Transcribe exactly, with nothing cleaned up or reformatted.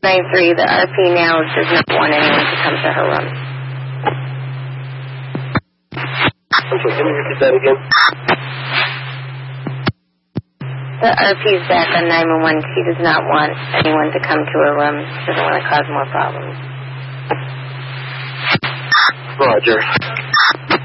nine three, the R P now does not want anyone to come to her room. Okay, can you repeat that again? The R P is back on nine one one. She does not want anyone to come to her room. She doesn't want to cause more problems. Roger.